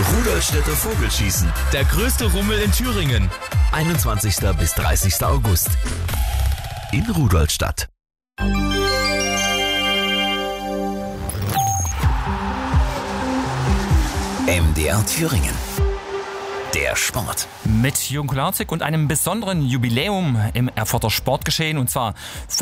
Rudolstädter Vogelschießen. Der größte Rummel in Thüringen. 21. bis 30. August. In Rudolstadt. MDR Thüringen. Der Sport. Mit Jürgen Kularzig und einem besonderen Jubiläum im Erfurter Sportgeschehen, und zwar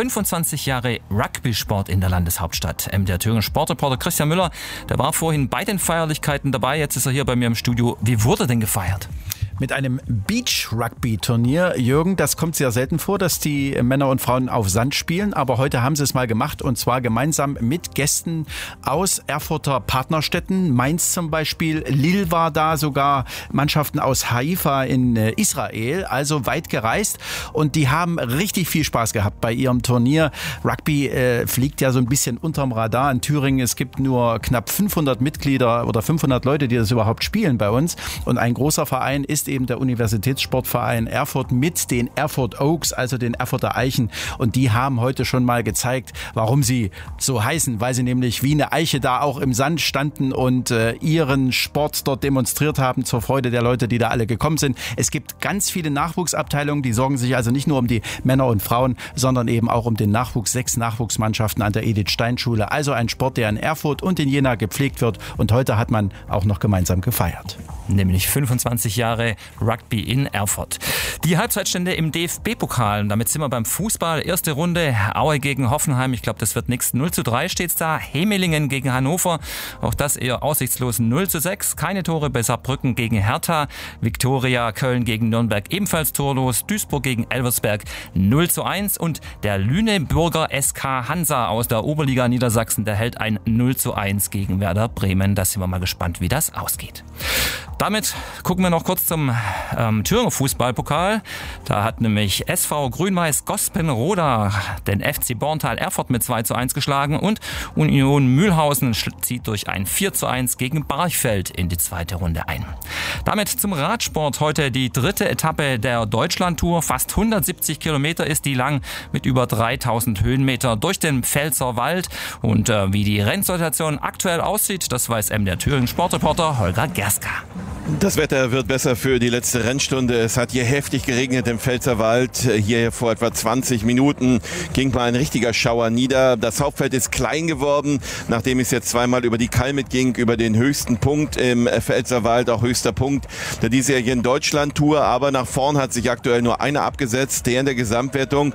25 Jahre Rugby-Sport in der Landeshauptstadt. Der Thüringer Sportreporter Christian Müller, der war vorhin bei den Feierlichkeiten dabei, jetzt ist er hier bei mir im Studio. Wie wurde denn gefeiert? Mit einem Beach-Rugby-Turnier. Jürgen, das kommt sehr selten vor, dass die Männer und Frauen auf Sand spielen. Aber heute haben sie es mal gemacht, und zwar gemeinsam mit Gästen aus Erfurter Partnerstädten. Mainz zum Beispiel, Lille war da, sogar Mannschaften aus Haifa in Israel, also weit gereist. Und die haben richtig viel Spaß gehabt bei ihrem Turnier. Rugby fliegt ja so ein bisschen unterm Radar in Thüringen. Es gibt nur knapp 500 Mitglieder oder 500 Leute, die das überhaupt spielen bei uns. Und ein großer Verein ist eben der Universitätssportverein Erfurt mit den Erfurt Oaks, also den Erfurter Eichen. Und die haben heute schon mal gezeigt, warum sie so heißen, weil sie nämlich wie eine Eiche da auch im Sand standen und ihren Sport dort demonstriert haben zur Freude der Leute, die da alle gekommen sind. Es gibt ganz viele Nachwuchsabteilungen, die sorgen sich also nicht nur um die Männer und Frauen, sondern eben auch um den Nachwuchs. 6 Nachwuchsmannschaften an der Edith-Stein-Schule. Also ein Sport, der in Erfurt und in Jena gepflegt wird. Und heute hat man auch noch gemeinsam gefeiert. Nämlich 25 Jahre Rugby in Erfurt. Die Halbzeitstände im DFB-Pokal. Damit sind wir beim Fußball. Erste Runde, Aue gegen Hoffenheim. Ich glaube, das wird nichts. 0:3 steht's da. Hemelingen gegen Hannover. Auch das eher aussichtslos. 0:6. Keine Tore bei Saarbrücken gegen Hertha. Viktoria Köln gegen Nürnberg ebenfalls torlos. Duisburg gegen Elversberg 0:1. Und der Lüneburger SK Hansa aus der Oberliga Niedersachsen, der hält ein 0:1 gegen Werder Bremen. Da sind wir mal gespannt, wie das ausgeht. Damit gucken wir noch kurz zum Thüringer Fußballpokal. Da hat nämlich SV Grün-Weiß Gospenroda den FC Borntal Erfurt mit 2:1 geschlagen und Union Mühlhausen zieht durch ein 4:1 gegen Barchfeld in die zweite Runde ein. Damit zum Radsport. Heute die 3. Etappe der Deutschlandtour. Fast 170 Kilometer ist die lang mit über 3000 Höhenmeter durch den Pfälzerwald. Und wie die Rennsituation aktuell aussieht, das weiß MDR Thüringen Sportreporter Holger Gerska. Das Wetter wird besser für die letzte Rennstunde. Es hat hier heftig geregnet im Pfälzerwald. Hier vor etwa 20 Minuten ging mal ein richtiger Schauer nieder. Das Hauptfeld ist klein geworden, nachdem es jetzt zweimal über die Kalmit ging, über den höchsten Punkt im Pfälzerwald, auch höchster Punkt der diesjährigen Deutschlandtour. Aber nach vorn hat sich aktuell nur einer abgesetzt, der in der Gesamtwertung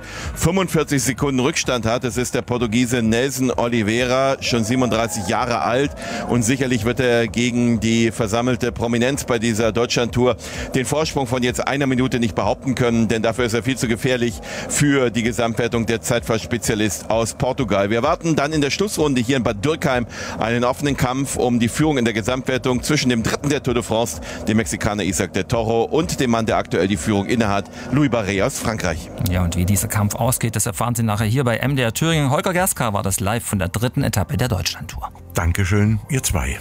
45 Sekunden Rückstand hat. Es ist der Portugiese Nelson Oliveira, schon 37 Jahre alt. Und sicherlich wird er gegen die versammelte Prominenz bei dieser Deutschlandtour den Vorsprung von jetzt einer Minute nicht behaupten können, denn dafür ist er viel zu gefährlich für die Gesamtwertung, der Zeitfahrtspezialist aus Portugal. Wir erwarten dann in der Schlussrunde hier in Bad Dürkheim einen offenen Kampf um die Führung in der Gesamtwertung zwischen dem Dritten der Tour de France, dem Mexikaner Isaac del Toro, und dem Mann, der aktuell die Führung innehat, Louis Barret aus Frankreich. Ja, und wie dieser Kampf ausgeht, das erfahren Sie nachher hier bei MDR Thüringen. Holger Gerska war das live von der 3. Etappe der Deutschlandtour. Dankeschön, ihr zwei.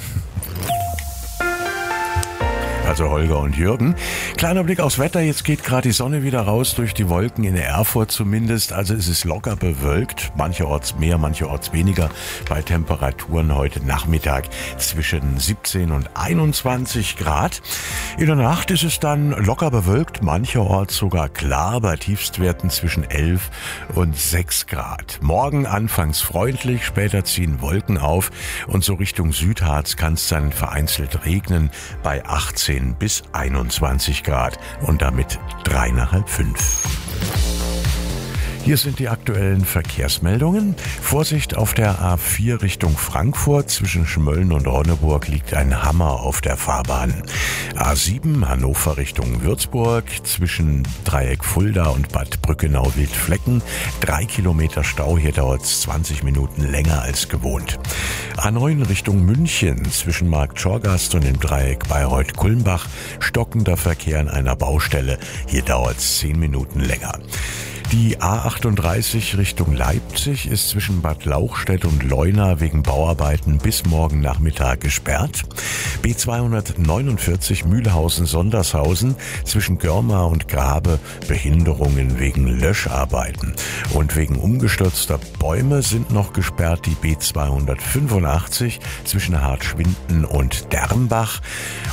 Also Holger und Jürgen. Kleiner Blick aufs Wetter. Jetzt geht gerade die Sonne wieder raus durch die Wolken, in Erfurt zumindest. Also es ist locker bewölkt. Mancherorts mehr, mancherorts weniger. Bei Temperaturen heute Nachmittag zwischen 17 und 21 Grad. In der Nacht ist es dann locker bewölkt. Mancherorts sogar klar bei Tiefstwerten zwischen 11 und 6 Grad. Morgen anfangs freundlich, später ziehen Wolken auf. Und so Richtung Südharz kann es dann vereinzelt regnen bei 18 bis 21 Grad und damit 3 nach halb 5. Hier sind die aktuellen Verkehrsmeldungen. Vorsicht auf der A4 Richtung Frankfurt. Zwischen Schmölln und Ronneburg liegt ein Hammer auf der Fahrbahn. A7 Hannover Richtung Würzburg. Zwischen Dreieck Fulda und Bad Brückenau-Wildflecken. 3 Kilometer Stau. Hier dauert es 20 Minuten länger als gewohnt. A9 Richtung München. Zwischen Markt Schorgast und dem Dreieck Bayreuth-Kulmbach. Stockender Verkehr an einer Baustelle. Hier dauert es 10 Minuten länger. Die A38 Richtung Leipzig ist zwischen Bad Lauchstädt und Leuna wegen Bauarbeiten bis morgen Nachmittag gesperrt. B249 Mühlhausen-Sondershausen zwischen Görmar und Grabe Behinderungen wegen Löscharbeiten. Und wegen umgestürzter Bäume sind noch gesperrt die B285 zwischen Hartschwinden und Dermbach.